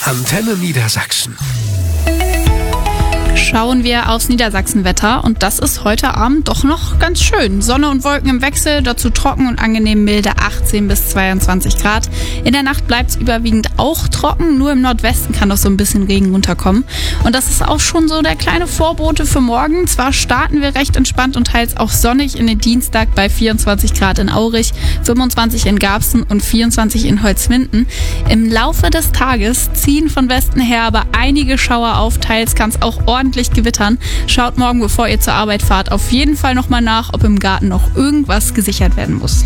Antenne Niedersachsen. Schauen wir aufs Niedersachsenwetter und das ist heute Abend doch noch ganz schön. Sonne und Wolken im Wechsel, dazu trocken und angenehm milde 18 bis 22 Grad. In der Nacht bleibt es überwiegend auch trocken, nur im Nordwesten kann noch so ein bisschen Regen runterkommen. Und das ist auch schon so der kleine Vorbote für morgen. Zwar starten wir recht entspannt und teils auch sonnig in den Dienstag bei 24 Grad in Aurich, 25 in Garbsen und 24 in Holzminden. Im Laufe des Tages ziehen von Westen her aber einige Schauer auf, teils kann es auch ordentlich gewittern. Schaut morgen, bevor ihr zur Arbeit fahrt, auf jeden Fall nochmal nach, ob im Garten noch irgendwas gesichert werden muss.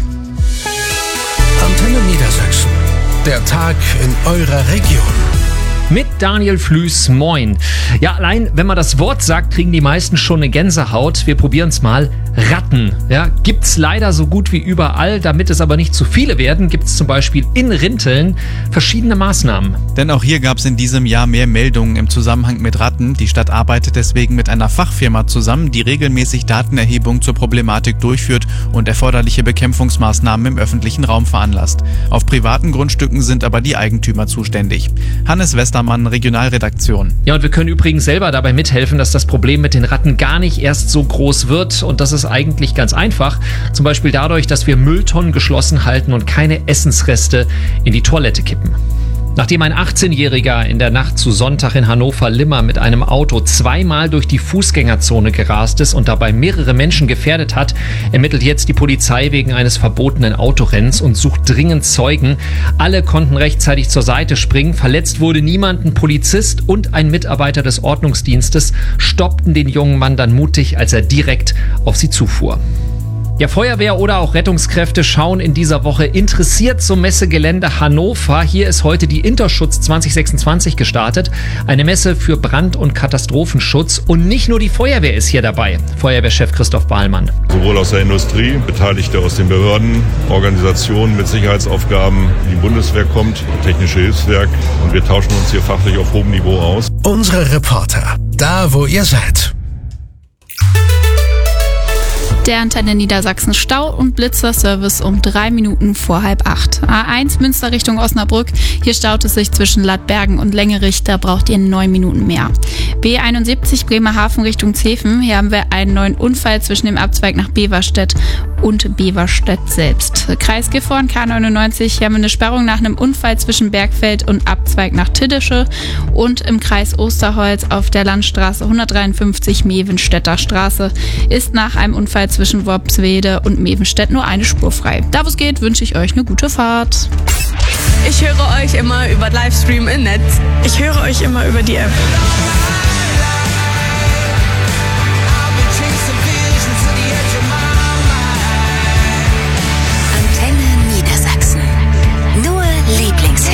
Antenne Niedersachsen. Der Tag in eurer Region. Mit Daniel Flüß, moin. Ja, allein wenn man das Wort sagt, kriegen die meisten schon eine Gänsehaut. Wir probieren es mal. Ratten. Ja, gibt's leider so gut wie überall. Damit es aber nicht zu viele werden, gibt's zum Beispiel in Rinteln verschiedene Maßnahmen. Denn auch hier gab es in diesem Jahr mehr Meldungen im Zusammenhang mit Ratten. Die Stadt arbeitet deswegen mit einer Fachfirma zusammen, die regelmäßig Datenerhebung zur Problematik durchführt und erforderliche Bekämpfungsmaßnahmen im öffentlichen Raum veranlasst. Auf privaten Grundstücken sind aber die Eigentümer zuständig. Hannes Westermann, Regionalredaktion. Ja, und wir können übrigens selber dabei mithelfen, dass das Problem mit den Ratten gar nicht erst so groß wird. Und das ist eigentlich ganz einfach. Zum Beispiel dadurch, dass wir Mülltonnen geschlossen halten und keine Essensreste in die Toilette kippen. Nachdem ein 18-Jähriger in der Nacht zu Sonntag in Hannover-Limmer mit einem Auto zweimal durch die Fußgängerzone gerast ist und dabei mehrere Menschen gefährdet hat, ermittelt jetzt die Polizei wegen eines verbotenen Autorennens und sucht dringend Zeugen. Alle konnten rechtzeitig zur Seite springen. Verletzt wurde niemand. Ein Polizist und ein Mitarbeiter des Ordnungsdienstes stoppten den jungen Mann dann mutig, als er direkt auf sie zufuhr. Ja, Feuerwehr oder auch Rettungskräfte schauen in dieser Woche interessiert zum Messegelände Hannover. Hier ist heute die Interschutz 2026 gestartet. Eine Messe für Brand- und Katastrophenschutz. Und nicht nur die Feuerwehr ist hier dabei. Feuerwehrchef Christoph Bahlmann. Sowohl aus der Industrie, Beteiligte aus den Behörden, Organisationen mit Sicherheitsaufgaben. Die Bundeswehr kommt, Technische Hilfswerk. Und wir tauschen uns hier fachlich auf hohem Niveau aus. Unsere Reporter, da wo ihr seid. Der Antenne Niedersachsen Stau- und Blitzerservice um 3 Minuten vor 7:30. A1 Münster Richtung Osnabrück. Hier staut es sich zwischen Ladbergen und Längerich. Da braucht ihr 9 Minuten mehr. B71 Bremerhaven Richtung Zeven. Hier haben wir einen neuen Unfall zwischen dem Abzweig nach Beverstedt und Beverstedt selbst. Kreis Gifhorn K99. Hier haben wir eine Sperrung nach einem Unfall zwischen Bergfeld und Abzweig nach Tiddische. Und im Kreis Osterholz auf der Landstraße 153 Mevenstädter Straße ist nach einem Unfall zwischen Worpswede und Mevenstedt nur eine Spur frei. Da wo es geht, wünsche ich euch eine gute Fahrt. Ich höre euch immer über Livestream im Netz. Ich höre euch immer über die App.